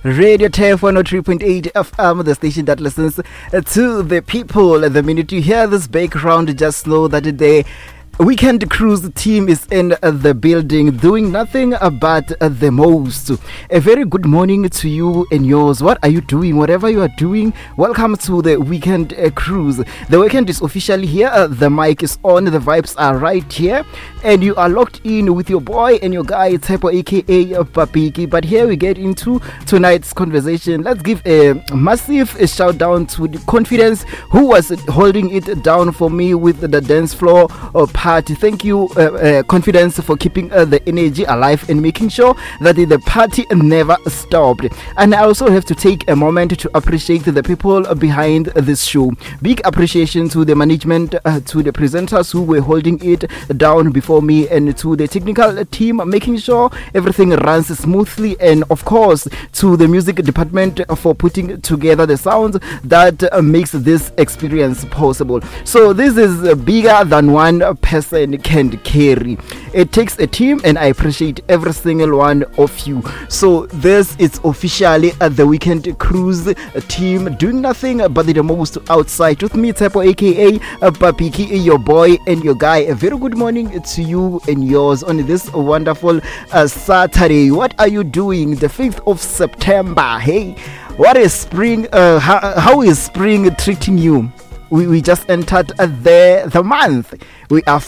Radio TF 103.8 FM, the station that listens to the people. The minute you hear this background, just know that the Weekend Cruise team is in the building doing nothing but the most. A very good morning to you and yours. What are you doing? Whatever you are doing, welcome to the Weekend Cruise. The weekend is officially here. The mic is on. The vibes are right here. And you are locked in with your boy and your guy, Tepo aka Papiki. But here we get into tonight's conversation. Let's give a massive shout down to the Confidence who was holding it down for me with the dance floor party. Thank you, Confidence, for keeping the energy alive and making sure that the party never stopped. And I also have to take a moment to appreciate the people behind this show. Big appreciation to the management, to the presenters who were holding it down before me, and to the technical team making sure everything runs smoothly, and of course to the music department for putting together the sounds that makes this experience possible. So this is bigger than one person can carry. It takes a team, and I appreciate every single one of you. So this is officially the Weekend Cruise team doing nothing but the most outside. With me, Tepo aka Papiki, your boy and your guy. A very good morning to you and yours on this wonderful Saturday. What are you doing? The 5th of September. Hey, what is spring? How is spring treating you? We just entered the month. We are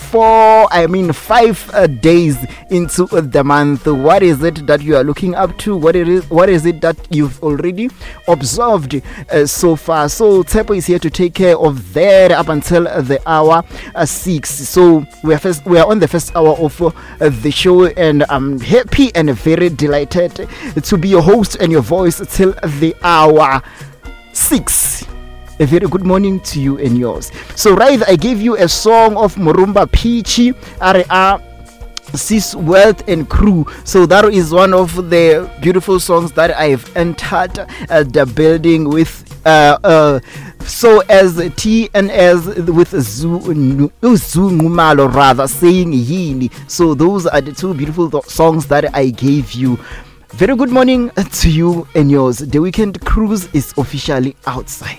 5 days into the month. What is it that you are looking up to? What is it that you've already observed so far? So Tepo is here to take care of that up until the hour 6. So we are on the first hour of the show, and I'm happy and very delighted to be your host and your voice till the hour 6. A very good morning to you and yours. So right, I gave you a song of Murumba Peachy, R.R. Sis Wealth and Crew. So that is one of the beautiful songs that I've entered the building with. So as T and as with Zungumalo rather saying Yini. So those are the two beautiful songs that I gave you. Very good morning to you and yours. The Weekend Cruise is officially outside.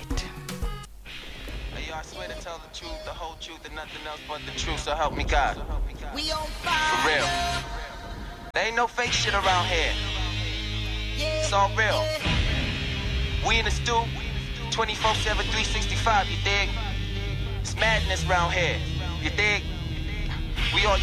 The truth, so help me God. We on fire. For real. There ain't no fake shit around here. It's all real. We in the stew, 24/7, 365, you dig? It's madness around here, you dig? We all